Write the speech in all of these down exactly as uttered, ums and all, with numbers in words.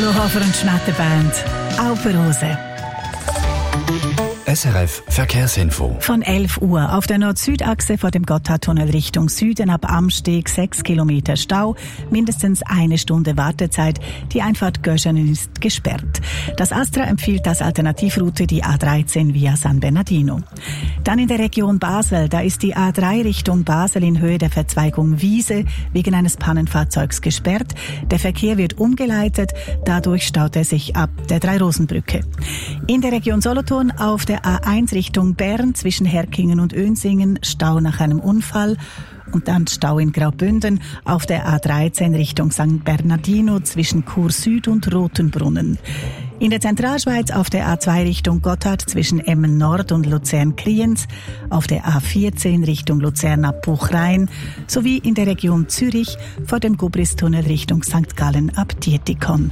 Hofer und Schmetterband Alpenrose. S R F Verkehrsinfo. Von elf Uhr auf der Nord-Süd-Achse vor dem Gotthardtunnel Richtung Süden ab Amsteg sechs Kilometer Stau, mindestens eine Stunde Wartezeit. Die Einfahrt Göschenen ist gesperrt. Das Astra empfiehlt als Alternativroute die A dreizehn via San Bernardino. Dann in der Region Basel, da ist die A drei Richtung Basel in Höhe der Verzweigung Wiese wegen eines Pannenfahrzeugs gesperrt. Der Verkehr wird umgeleitet, dadurch staut er sich ab der Drei-Rosen-Brücke. In der Region Solothurn auf der A eins Richtung Bern zwischen Herkingen und Önsingen Stau nach einem Unfall. Und dann Stau in Graubünden auf der A dreizehn Richtung San Bernardino zwischen Chur Süd und Rotenbrunnen. In der Zentralschweiz auf der A zwei Richtung Gotthard zwischen Emmen Nord und Luzern-Kriens, auf der A vierzehn Richtung Luzern ab Buchrein sowie in der Region Zürich vor dem Gubristunnel Richtung Sankt Gallen ab Dietikon.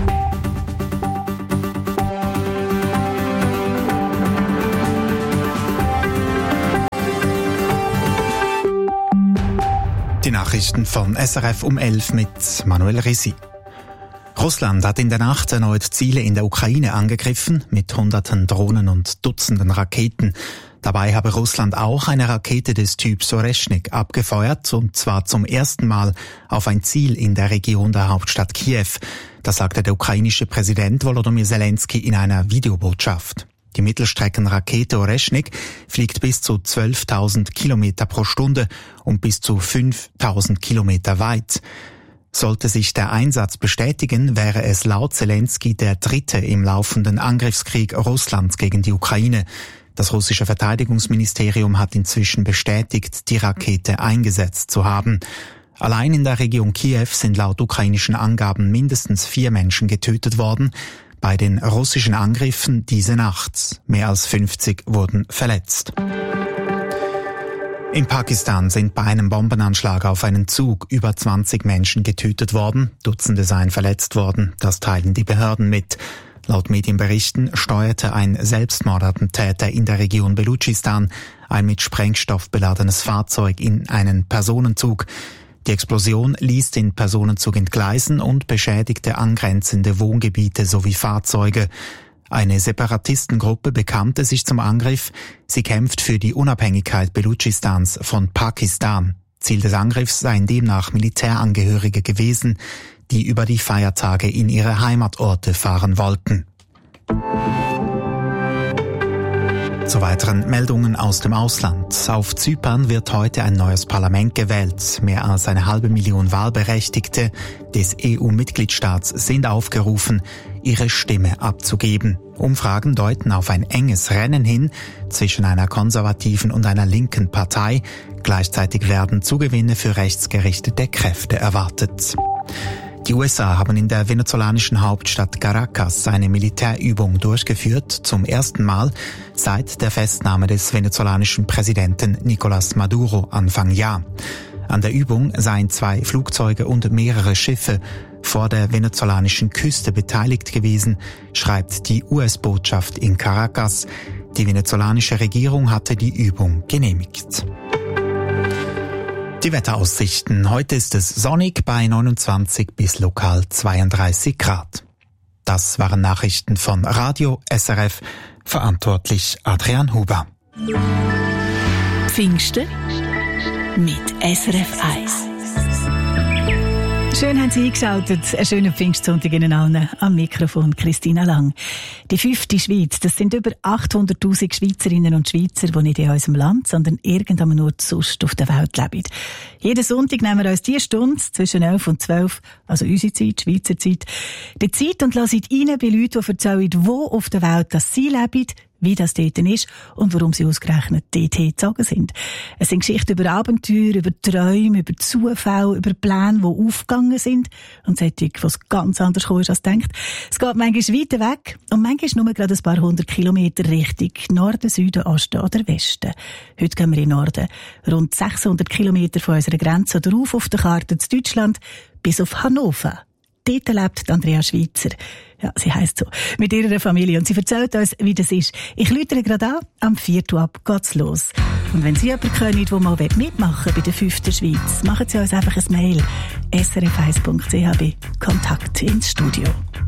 Die Nachrichten von S R F um elf mit Manuel Risi. Russland hat in der Nacht erneut Ziele in der Ukraine angegriffen, mit hunderten Drohnen und Dutzenden Raketen. Dabei habe Russland auch eine Rakete des Typs Oreschnik abgefeuert, und zwar zum ersten Mal auf ein Ziel in der Region der Hauptstadt Kiew. Das sagte der ukrainische Präsident Volodymyr Zelensky in einer Videobotschaft. Die Mittelstreckenrakete Oreschnik fliegt bis zu zwölftausend Kilometer pro Stunde und bis zu fünftausend Kilometer weit. Sollte sich der Einsatz bestätigen, wäre es laut Zelensky der dritte im laufenden Angriffskrieg Russlands gegen die Ukraine. Das russische Verteidigungsministerium hat inzwischen bestätigt, die Rakete eingesetzt zu haben. Allein in der Region Kiew sind laut ukrainischen Angaben mindestens vier Menschen getötet worden. Bei den russischen Angriffen diese Nacht. Mehr als fünfzig wurden verletzt. In Pakistan sind bei einem Bombenanschlag auf einen Zug über zwanzig Menschen getötet worden. Dutzende seien verletzt worden. Das teilen die Behörden mit. Laut Medienberichten steuerte ein Selbstmordattentäter in der Region Belutschistan ein mit Sprengstoff beladenes Fahrzeug in einen Personenzug. Die Explosion ließ den Personenzug entgleisen und beschädigte angrenzende Wohngebiete sowie Fahrzeuge. Eine Separatistengruppe bekannte sich zum Angriff. Sie kämpft für die Unabhängigkeit Belutschistans von Pakistan. Ziel des Angriffs seien demnach Militärangehörige gewesen, die über die Feiertage in ihre Heimatorte fahren wollten. Zu weiteren Meldungen aus dem Ausland. Auf Zypern wird heute ein neues Parlament gewählt. Mehr als eine halbe Million Wahlberechtigte des E U-Mitgliedstaats sind aufgerufen, ihre Stimme abzugeben. Umfragen deuten auf ein enges Rennen hin zwischen einer konservativen und einer linken Partei. Gleichzeitig werden Zugewinne für rechtsgerichtete Kräfte erwartet. Die U S A haben in der venezolanischen Hauptstadt Caracas eine Militärübung durchgeführt, zum ersten Mal seit der Festnahme des venezolanischen Präsidenten Nicolás Maduro Anfang Jahr. An der Übung seien zwei Flugzeuge und mehrere Schiffe vor der venezolanischen Küste beteiligt gewesen, schreibt die U S-Botschaft in Caracas. Die venezolanische Regierung hatte die Übung genehmigt. Die Wetteraussichten. Heute ist es sonnig bei neunundzwanzig bis lokal zweiunddreißig Grad. Das waren Nachrichten von Radio S R F, verantwortlich Adrian Huber. Pfingsten mit S R F eins. Schön haben Sie eingeschaltet. Einen schönen Pfingstsonntag Ihnen allen. Am Mikrofon Christina Lang. Die fünfte Schweiz, das sind über achthunderttausend Schweizerinnen und Schweizer, die nicht in unserem Land, sondern irgendwann nur sonst auf der Welt leben. Jeden Sonntag nehmen wir uns diese Stunde zwischen elf und zwölf, also unsere Zeit, Schweizer Zeit, die Zeit und lassen rein bei Leuten, die erzählen, wo auf der Welt das sie leben, wie das dort ist und warum sie ausgerechnet dorthin gezogen sind. Es sind Geschichten über Abenteuer, über Träume, über Zufälle, über Pläne, die aufgegangen sind und solche, was ganz anders gekommen ist als gedacht. Es geht manchmal weiter weg und manchmal nur gerade ein paar hundert Kilometer Richtung Norden, Süden, Osten oder Westen. Heute gehen wir in den Norden. Rund sechshundert Kilometer von unserer Grenze drauf auf der Karte zu Deutschland bis auf Hannover. Dort lebt Andrea Schweitzer. Ja, sie heisst so. Mit ihrer Familie. Und sie erzählt uns, wie das ist. Ich läutere gerade an. Am vierten ab geht's los. Und wenn Sie jemanden kennen, der mal mitmachen will bei der fünften Schweiz, machen Sie uns einfach ein Mail. s r f eins punkt c h bei Kontakt ins Studio.